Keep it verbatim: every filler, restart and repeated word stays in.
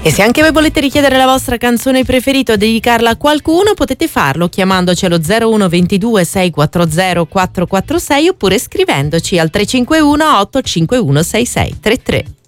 E se anche voi volete richiedere la vostra canzone preferita o dedicarla a qualcuno, potete farlo chiamandoci allo zero uno ventidue sei quattro zero quattro quattro sei oppure scrivendoci al tre cinque uno otto cinque uno sei sei tre tre.